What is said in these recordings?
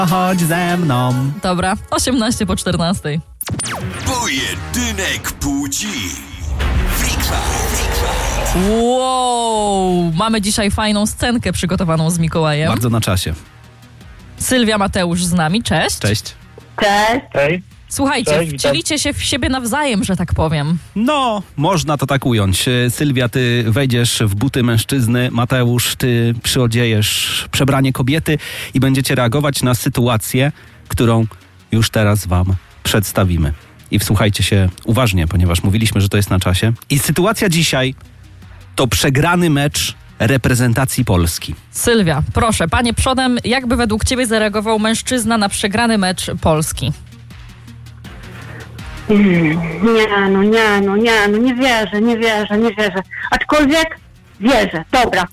chodź ze mną. Dobra, 18:14. Pojedynek płci. Freak Fight. Wow, mamy dzisiaj fajną scenkę przygotowaną z Mikołajem. Bardzo na czasie. Sylwia Mateusz z nami, cześć. Cześć. Cześć. Hej. Słuchajcie, Cześć, witam. wcielicie się w siebie nawzajem, że tak powiem. No, można to tak ująć. Sylwia, ty wejdziesz w buty mężczyzny, Mateusz, ty przyodziejesz przebranie kobiety i będziecie reagować na sytuację, którą już teraz wam przedstawimy. I wsłuchajcie się uważnie, ponieważ mówiliśmy, że to jest na czasie. I sytuacja dzisiaj to przegrany mecz reprezentacji Polski. Sylwia, proszę, panie przodem, jakby według ciebie zareagował mężczyzna na przegrany mecz Polski? Nie wierzę. Aczkolwiek wierzę. Dobra,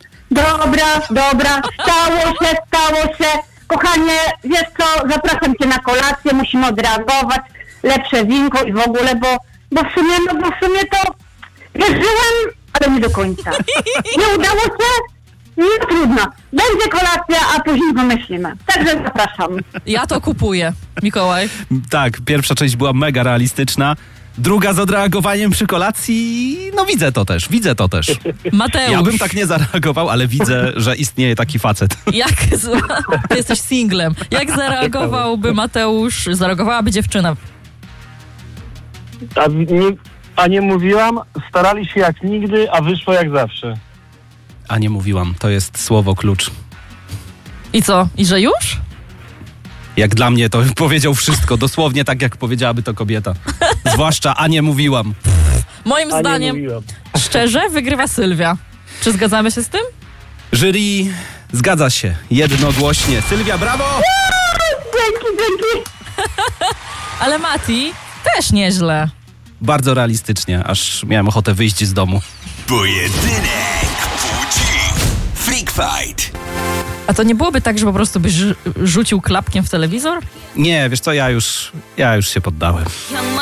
stało się. Kochanie, wiesz co, zapraszam cię na kolację, musimy odreagować, lepsze winko i w ogóle, bo w sumie to wierzyłem, ale nie do końca. Nie udało się? No trudno. Będzie kolacja, a później pomyślimy. Także zapraszam. Ja to kupuję, Mikołaj. Tak, pierwsza część była mega realistyczna. Druga z odreagowaniem przy kolacji, no widzę to też. Mateusz, Ja bym tak nie zareagował, ale widzę, że istnieje taki facet. ty jesteś singlem. Jak zareagowałby Mateusz, zareagowałaby dziewczyna? A nie mówiłam, starali się jak nigdy, a wyszło jak zawsze. A nie mówiłam, to jest słowo klucz. I co? I że już? Jak dla mnie to powiedział wszystko, dosłownie tak jak powiedziałaby to kobieta. Zwłaszcza, a nie mówiłam. Moim A nie zdaniem, mówiłam. szczerze, wygrywa Sylwia. Czy zgadzamy się z tym? Jury zgadza się, jednogłośnie. Sylwia, brawo! Dzięki. Ale Mati też nieźle. Bardzo realistycznie, aż miałem ochotę wyjść z domu. Pojedynek płci. Freak Fight. A to nie byłoby tak, że po prostu byś rzucił klapkiem w telewizor? Nie, wiesz co, ja już się poddałem.